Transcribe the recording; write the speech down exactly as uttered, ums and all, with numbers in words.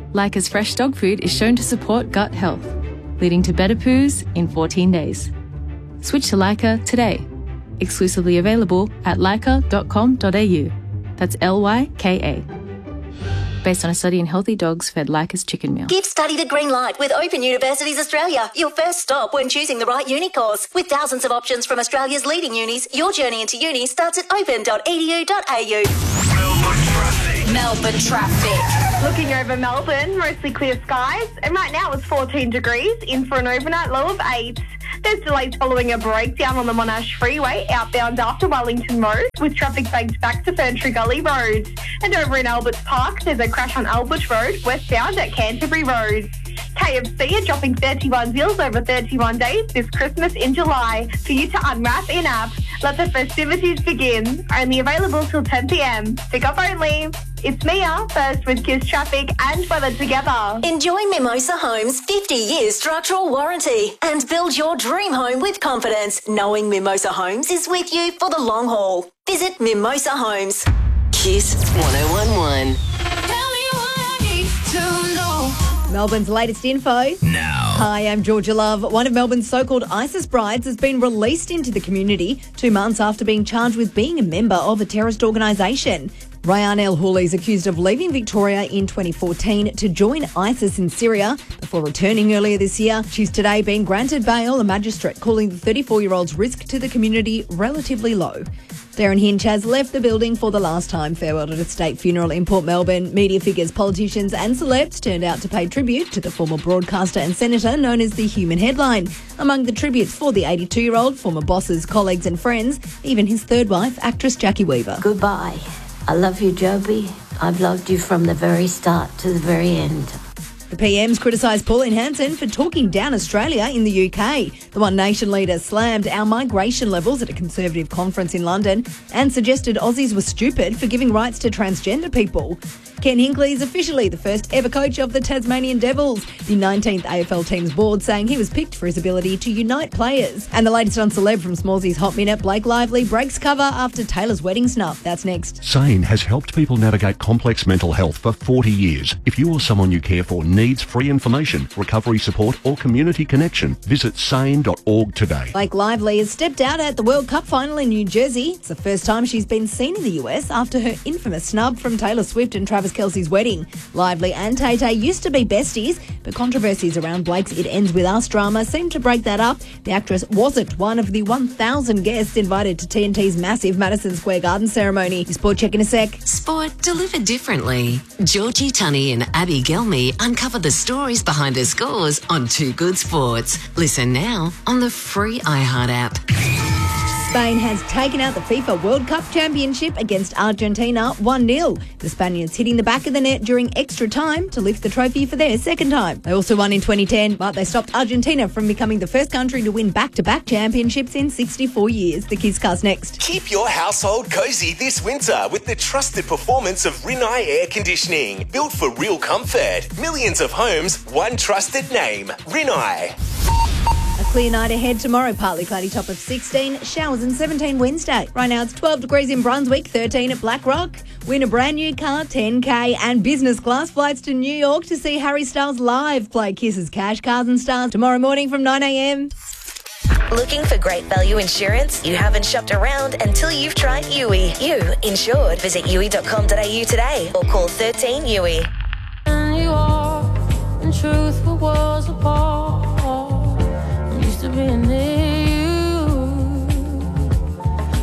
Leica's fresh dog food is shown to support gut health, leading to better poos in fourteen days. Switch to Leica today. Exclusively available at leica dot com dot a u. That's L Y K A. Based on a study in healthy dogs fed Leica's chicken meal. Give study the green light with Open Universities Australia, your first stop when choosing the right uni course. With thousands of options from Australia's leading unis, your journey into uni starts at open dot e d u dot a u. Melbourne traffic. Melbourne traffic. Looking over Melbourne, mostly clear skies, and right now it's fourteen degrees, in for an overnight low of eight. There's delays following a breakdown on the Monash Freeway outbound after Wellington Road, with traffic banked back to Ferntree Gully Road. And over in Alberts Park, there's a crash on Albert Road, westbound at Canterbury Road. K F C are dropping thirty-one deals over thirty-one days this Christmas in July for you to unwrap in-app. Let the festivities begin. Only available till ten p m. Pick up only. It's Mia, first with Kiss Traffic and weather together. Enjoy Mimosa Homes' fifty year structural warranty and build your dream home with confidence, knowing Mimosa Homes is with you for the long haul. Visit Mimosa Homes. Kiss one oh one one. Tell me what I need to know. Melbourne's latest info. Now. Hi, I'm Georgia Love. One of Melbourne's so-called ISIS brides has been released into the community two months after being charged with being a member of a terrorist organisation. Rayyan El Houli is accused of leaving Victoria in twenty fourteen to join ISIS in Syria before returning earlier this year. She's today been granted bail, a magistrate calling the thirty-four-year-old's risk to the community relatively low. Darren Hinch has left the building for the last time, farewelled at a state funeral in Port Melbourne. Media figures, politicians and celebs turned out to pay tribute to the former broadcaster and senator known as the Human Headline. Among the tributes for the eighty-two-year-old, former bosses, colleagues and friends, even his third wife, actress Jackie Weaver. Goodbye. I love you, Joby. I've loved you from the very start to the very end. The P M's criticised Pauline Hanson for talking down Australia in the U K. The One Nation leader slammed our migration levels at a Conservative conference in London and suggested Aussies were stupid for giving rights to transgender people. Ken Hinkley is officially the first ever coach of the Tasmanian Devils, the nineteenth A F L team's board saying he was picked for his ability to unite players. And the latest on celeb from Smallsy's Hot Minute, Blake Lively breaks cover after Taylor's wedding snuff. That's next. SANE has helped people navigate complex mental health for forty years. If you or someone you care for needs free information, recovery support or community connection, visit sane dot org today. Blake Lively has stepped out at the World Cup final in New Jersey. It's the first time she's been seen in the U S after her infamous snub from Taylor Swift and Travis Kelce's wedding. Lively and Tay-Tay used to be besties, but controversies around Blake's It Ends With Us drama seemed to break that up. The actress wasn't one of the one thousand guests invited to T N T's massive Madison Square Garden ceremony. Sport check in a sec. Sport delivered differently. Georgie Tunney and Abby Gelmy uncover the stories behind her scores on Too Good Sports. Listen now on the free iHeart app. Spain has taken out the FIFA World Cup Championship against Argentina one nil. The Spaniards hitting the back of the net during extra time to lift the trophy for their second time. They also won in twenty ten, but they stopped Argentina from becoming the first country to win back-to-back championships in sixty-four years. The Kisscast next. Keep your household cosy this winter with the trusted performance of Rinnai Air Conditioning. Built for real comfort. Millions of homes, one trusted name. Rinnai. A clear night ahead tomorrow, partly cloudy, top of sixteen, showers and seventeen Wednesday. Right now it's twelve degrees in Brunswick, thirteen at Black Rock. Win a brand new car, ten K, and business class flights to New York to see Harry Styles live play Kiss's Cash Cars and Stars tomorrow morning from nine a m. Looking for great value insurance? You haven't shopped around until you've tried U I. You insured. Visit U I dot com dot a u today or call thirteen U I.